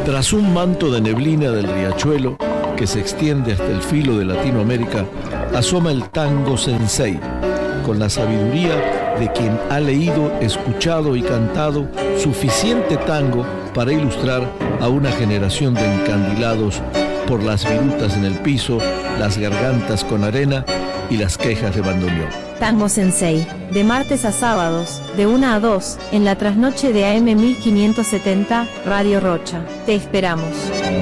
Tras un manto de neblina del riachuelo que se extiende hasta el filo de Latinoamérica, asoma el tango sensei, con la sabiduría de quien ha leído, escuchado y cantado suficiente tango para ilustrar a una generación de encandilados por las virutas en el piso, las gargantas con arena y las quejas de bandoneón. Tango Sensei, de martes a sábados, de 1 a 2, en la trasnoche de AM 1570, Radio Rocha. Te esperamos.